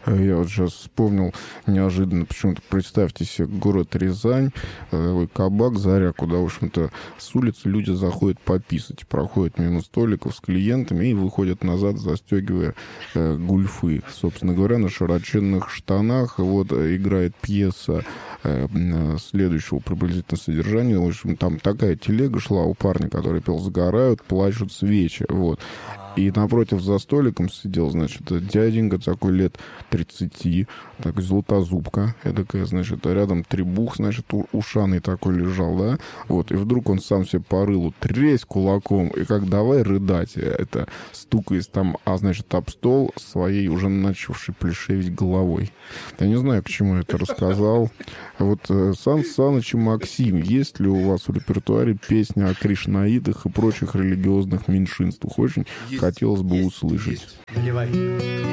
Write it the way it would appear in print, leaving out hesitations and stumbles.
Я вот сейчас вспомнил неожиданно, почему-то представьте себе город Рязань, кабак «Заря», куда, в общем-то, с улицы люди заходят пописать, проходят мимо столиков с клиентами и выходят назад, застегивая гульфы. Собственно говоря, на широченных штанах вот играет пьеса следующего приблизительно содержания. В общем, там такая телега шла у парня, который пел «Загорают, плачут свечи». Вот. И напротив за столиком сидел, значит, дяденька такой лет 30, такой золотозубка, эдакая, значит, рядом требух, значит, ушаный такой лежал, да, вот, и вдруг он сам себе по рылу тресь кулаком, и как давай рыдать, это стукаясь там, значит, об стол своей уже начавшей плешивить головой. Я не знаю, к чему я это рассказал. Вот, Сан Саныч и Максим, есть ли у вас в репертуаре песни о кришнаитах и прочих религиозных меньшинствах? Очень хотелось бы услышать. Наливай.